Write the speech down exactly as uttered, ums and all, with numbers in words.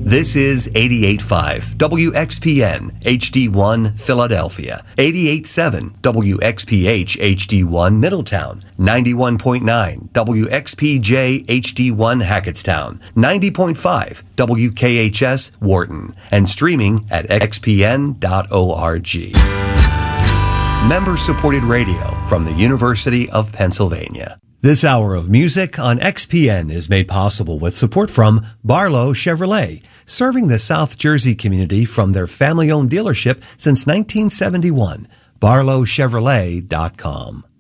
This is eighty-eight point five W X P N H D one Philadelphia, eighty-eight point seven W X P H H D one Middletown, ninety-one point nine W X P J H D one Hackettstown, ninety point five W K H S Wharton, and streaming at x p n dot org. Member-supported radio from the University of Pennsylvania. This hour of music on X P N is made possible with support from Barlow Chevrolet, serving the South Jersey community from their family-owned dealership since nineteen seventy-one. barlow chevrolet dot com.